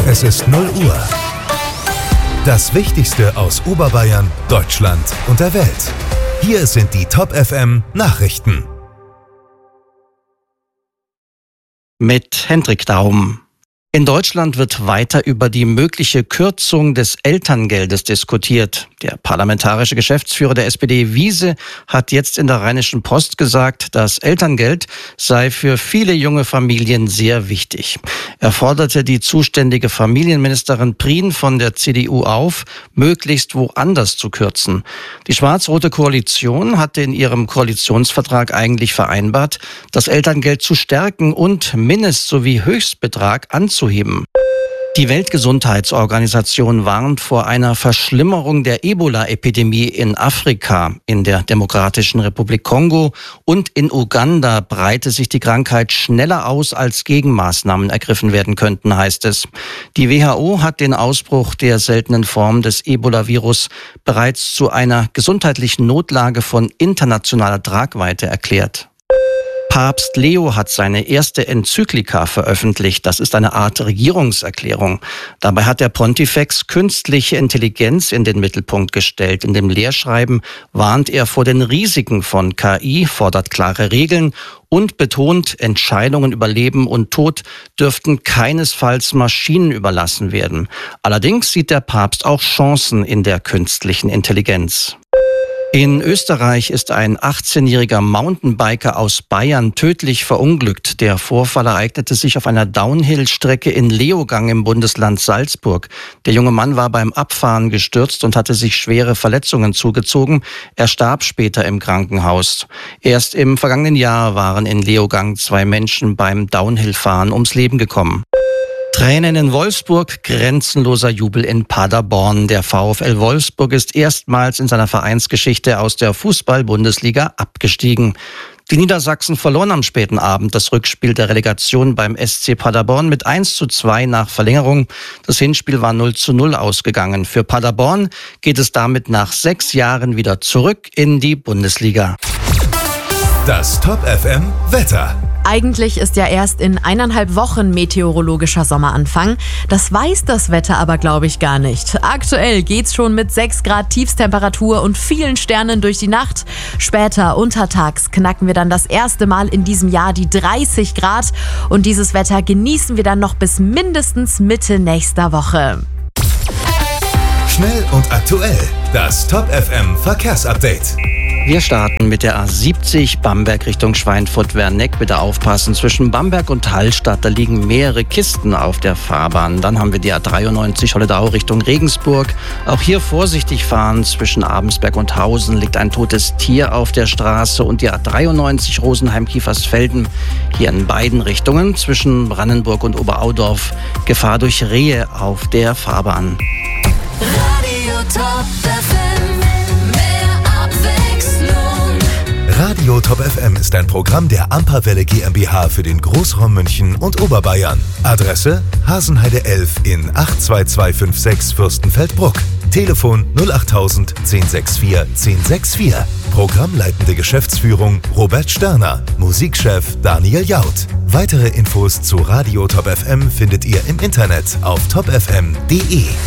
Es ist 0 Uhr. Das Wichtigste aus Oberbayern, Deutschland und der Welt. Hier sind die Top FM Nachrichten. Mit Hendrik Daum. In Deutschland wird weiter über die mögliche Kürzung des Elterngeldes diskutiert. Der parlamentarische Geschäftsführer der SPD, Wiese, hat jetzt in der Rheinischen Post gesagt, das Elterngeld sei für viele junge Familien sehr wichtig. Er forderte die zuständige Familienministerin Prien von der CDU auf, möglichst woanders zu kürzen. Die schwarz-rote Koalition hatte in ihrem Koalitionsvertrag eigentlich vereinbart, das Elterngeld zu stärken und Mindest- sowie Höchstbetrag anzuheben. Die Weltgesundheitsorganisation warnt vor einer Verschlimmerung der Ebola-Epidemie in Afrika. In der Demokratischen Republik Kongo und in Uganda breite sich die Krankheit schneller aus, als Gegenmaßnahmen ergriffen werden könnten, heißt es. Die WHO hat den Ausbruch der seltenen Form des Ebola-Virus bereits zu einer gesundheitlichen Notlage von internationaler Tragweite erklärt. Papst Leo hat seine erste Enzyklika veröffentlicht. Das ist eine Art Regierungserklärung. Dabei hat der Pontifex künstliche Intelligenz in den Mittelpunkt gestellt. In dem Lehrschreiben warnt er vor den Risiken von KI, fordert klare Regeln und betont, Entscheidungen über Leben und Tod dürften keinesfalls Maschinen überlassen werden. Allerdings sieht der Papst auch Chancen in der künstlichen Intelligenz. In Österreich ist ein 18-jähriger Mountainbiker aus Bayern tödlich verunglückt. Der Vorfall ereignete sich auf einer Downhill-Strecke in Leogang im Bundesland Salzburg. Der junge Mann war beim Abfahren gestürzt und hatte sich schwere Verletzungen zugezogen. Er starb später im Krankenhaus. Erst im vergangenen Jahr waren in Leogang 2 Menschen beim Downhill-Fahren ums Leben gekommen. Tränen in Wolfsburg, grenzenloser Jubel in Paderborn. Der VfL Wolfsburg ist erstmals in seiner Vereinsgeschichte aus der Fußball-Bundesliga abgestiegen. Die Niedersachsen verloren am späten Abend das Rückspiel der Relegation beim SC Paderborn mit 1:2 nach Verlängerung. Das Hinspiel war 0:0 ausgegangen. Für Paderborn geht es damit nach 6 Jahren wieder zurück in die Bundesliga. Das Top FM Wetter. Eigentlich ist ja erst in 1,5 Wochen meteorologischer Sommeranfang. Das weiß das Wetter aber, glaube ich, gar nicht. Aktuell geht's schon mit 6 Grad Tiefstemperatur und vielen Sternen durch die Nacht. Später untertags knacken wir dann das erste Mal in diesem Jahr die 30 Grad. Und dieses Wetter genießen wir dann noch bis mindestens Mitte nächster Woche. Schnell und aktuell. Das Top FM Verkehrsupdate. Wir starten mit der A70 Bamberg Richtung Schweinfurt-Werneck. Bitte aufpassen, zwischen Bamberg und Hallstatt, da liegen mehrere Kisten auf der Fahrbahn. Dann haben wir die A93 Holledau Richtung Regensburg. Auch hier vorsichtig fahren, zwischen Abensberg und Hausen liegt ein totes Tier auf der Straße. Und die A93 Rosenheim-Kiefersfelden, hier in beiden Richtungen, zwischen Brandenburg und Oberaudorf, Gefahr durch Rehe auf der Fahrbahn. Radio Top FM, mehr Abwechslung. Radio Top FM ist ein Programm der Amperwelle GmbH für den Großraum München und Oberbayern. Adresse: Hasenheide 11 in 82256 Fürstenfeldbruck. Telefon 08000 1064 1064. Programmleitende Geschäftsführung Robert Sterner. Musikchef Daniel Jaud. Weitere Infos zu Radio Top FM findet ihr im Internet auf topfm.de.